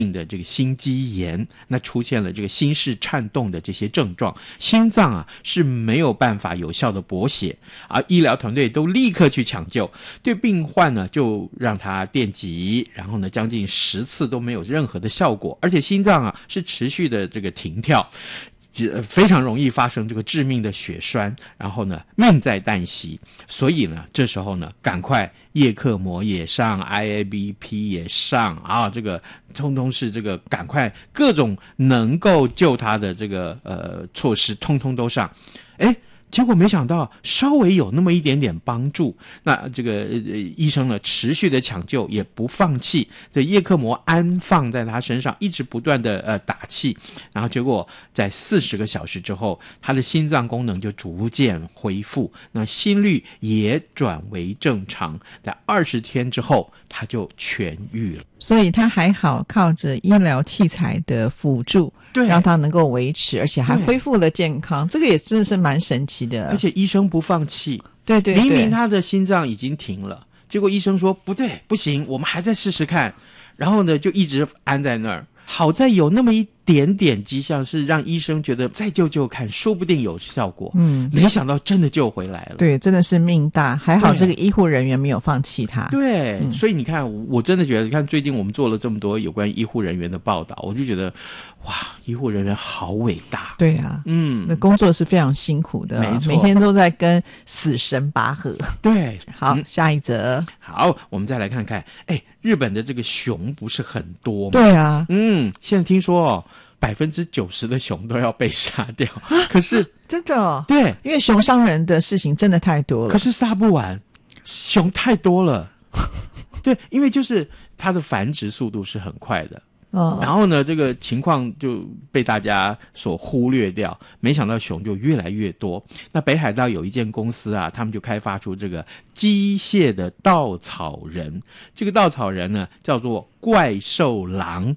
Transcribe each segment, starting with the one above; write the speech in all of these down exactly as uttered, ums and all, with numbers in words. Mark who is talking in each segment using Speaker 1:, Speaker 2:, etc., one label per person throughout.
Speaker 1: 的这个心肌炎，那出现了这个心室颤动的这些症状，心脏啊是没有办法有效的补血，而医疗团队都立刻去抢救，对病患呢就让他电击，然后呢将近十次都没有任何的效果，而且心脏啊是持续的这个停跳，非常容易发生这个致命的血栓，然后呢命在旦夕。所以呢这时候呢赶快叶克膜也上， I A B P 也上啊，这个通通是这个赶快各种能够救他的这个呃措施通通都上。诶结果没想到稍微有那么一点点帮助，那这个、呃、医生呢持续的抢救也不放弃，这叶克膜安放在他身上，一直不断的呃打气，然后结果在四十个小时之后，他的心脏功能就逐渐恢复，那心率也转为正常，在二十天之后他就痊愈了。
Speaker 2: 所以他还好靠着医疗器材的辅助，对，让他能够维持，而且还恢复了健康，这个也真的是蛮神奇的。
Speaker 1: 而且医生不放弃，
Speaker 2: 对对对，
Speaker 1: 明明他的心脏已经停了，结果医生说不对不行，我们还再试试看，然后呢就一直安在那儿。好在有那么一点点迹象是让医生觉得再救救看，说不定有效果。嗯，没想到真的救回来了。
Speaker 2: 对，真的是命大，还好这个医护人员没有放弃他。
Speaker 1: 对、
Speaker 2: 嗯、
Speaker 1: 所以你看我真的觉得，你看最近我们做了这么多有关医护人员的报道，我就觉得哇，医护人员好伟大。
Speaker 2: 对啊，嗯，那工作是非常辛苦的，
Speaker 1: 没错，
Speaker 2: 每天都在跟死神拔河。
Speaker 1: 对，
Speaker 2: 好、
Speaker 1: 嗯，
Speaker 2: 下一则。
Speaker 1: 好，我们再来看看，哎，日本的这个熊不是很多吗？
Speaker 2: 对啊，
Speaker 1: 嗯，现在听说哦，百分之九十的熊都要被杀掉，可是
Speaker 2: 真的哦，
Speaker 1: 对，
Speaker 2: 因为熊伤人的事情真的太多了，
Speaker 1: 可是杀不完，熊太多了。对，因为就是它的繁殖速度是很快的。哦、然后呢这个情况就被大家所忽略掉，没想到熊就越来越多。那北海道有一间公司啊，他们就开发出这个机械的稻草人，这个稻草人呢叫做怪兽狼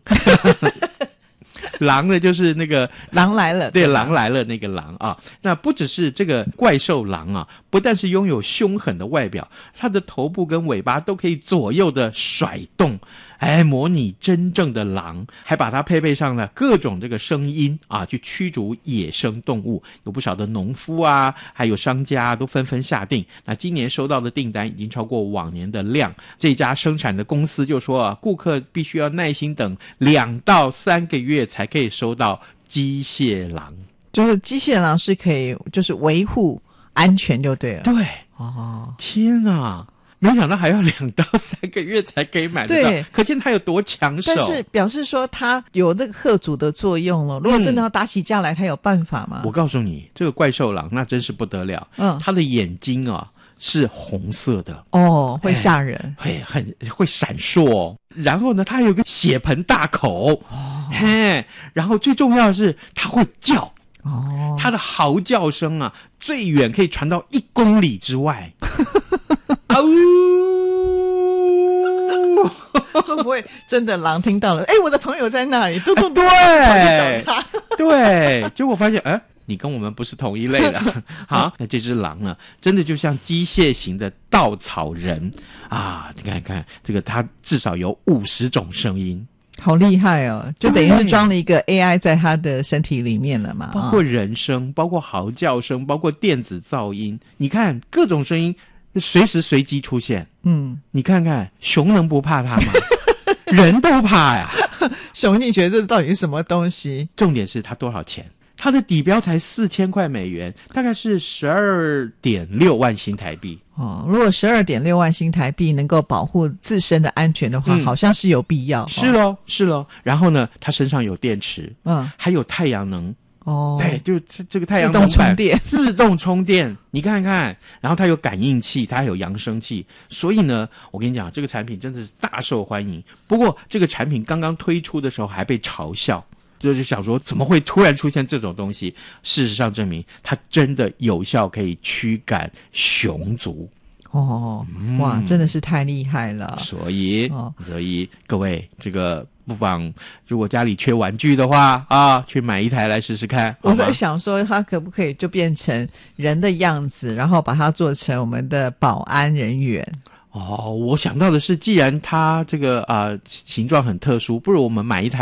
Speaker 1: 狼呢就是那个
Speaker 2: 狼来了，
Speaker 1: 对，狼来了那个狼啊。那不只是这个怪兽狼啊，不但是拥有凶狠的外表，它的头部跟尾巴都可以左右的甩动，哎，模拟真正的狼，还把它配备上了各种这个声音啊，去驱逐野生动物。有不少的农夫啊，还有商家、啊、都纷纷下定。那今年收到的订单已经超过往年的量。这家生产的公司就说啊，顾客必须要耐心等两到三个月才可以收到机械狼。
Speaker 2: 就是机械狼是可以，就是维护安全就对了。
Speaker 1: 对，
Speaker 2: 哦，
Speaker 1: 天啊！没想到还要两到三个月才可以买得到，
Speaker 2: 对，
Speaker 1: 可见他有多抢手。
Speaker 2: 但是表示说他有这个吓阻的作用了。如果真的要打起架来，他有办法吗？
Speaker 1: 我告诉你，这个怪兽狼那真是不得了。嗯，他的眼睛啊是红色的
Speaker 2: 哦，会吓人，
Speaker 1: 会很会闪烁。然后呢，他有个血盆大口哦，嘿，然后最重要的是他会叫。哦，他的嚎叫声啊，最远可以传到一公里之外。啊呜！
Speaker 2: 会不会真的狼听到了？哎，我的朋友在那里，嘟嘟嘟，
Speaker 1: 对，跑去找他。对，结果发现，哎，你跟我们不是同一类的。好，那这只狼呢，真的就像机械型的稻草人啊！你看看这个，它至少有五十种声音。
Speaker 2: 好厉害哦，就等于是装了一个 A I 在他的身体里面了嘛，
Speaker 1: 包括人声，包括嚎叫声，包括电子噪音，你看各种声音随时随机出现。嗯，你看看熊能不怕它吗？人都怕呀。
Speaker 2: 熊你觉得这到底是什么东西？
Speaker 1: 重点是它多少钱？它的底标才四千块美元，大概是十二点六万新台币。
Speaker 2: 哦，如果十二点六万新台币能够保护自身的安全的话，嗯、好像是有必要。
Speaker 1: 是咯，是咯。然后呢，它身上有电池，嗯，还有太阳能。哦，对，就这个太阳能
Speaker 2: 自动充电，
Speaker 1: 自动充电，你看看。然后它有感应器，它还有扬声器，所以呢，我跟你讲，这个产品真的是大受欢迎。不过，这个产品刚刚推出的时候还被嘲笑。就是想说怎么会突然出现这种东西，事实上证明它真的有效可以驱赶熊族。
Speaker 2: 哦、嗯、哇，真的是太厉害了。
Speaker 1: 所以、哦、所以各位这个不妨如果家里缺玩具的话啊，去买一台来试试看。
Speaker 2: 我在想说它可不可以就变成人的样子，然后把它做成我们的保安人员。
Speaker 1: 哦，我想到的是，既然它这个啊、呃、形状很特殊，不如我们买一台